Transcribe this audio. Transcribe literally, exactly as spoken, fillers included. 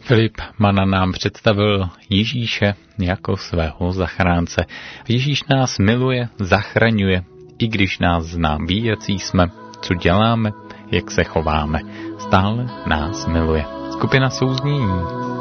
Filip Mana nám představil Ježíše jako svého zachránce. Ježíš nás miluje, zachraňuje, i když nás zná, ví, jací jsme, co děláme, jak se chováme. Stále nás miluje. Skupina Souznění.